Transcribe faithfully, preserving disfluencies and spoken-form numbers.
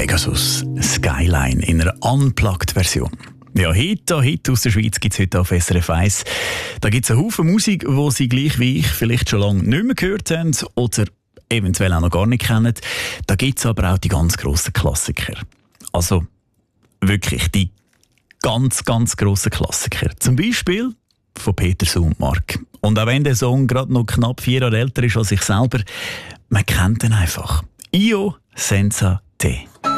Pegasus Skyline in einer Unplugged-Version. Ja, Hit, Hit aus der Schweiz gibt es heute auf S R F eins. Da gibt es einen Haufen Musik, die Sie gleich wie ich vielleicht schon lange nicht mehr gehört haben oder eventuell auch noch gar nicht kennen. Da gibt es aber auch die ganz grossen Klassiker. Also wirklich die ganz, ganz grossen Klassiker. Zum Beispiel von Peter Sundmark. Und auch wenn der Song gerade noch knapp vier Jahre älter ist als ich selber, man kennt ihn einfach. Io senza te.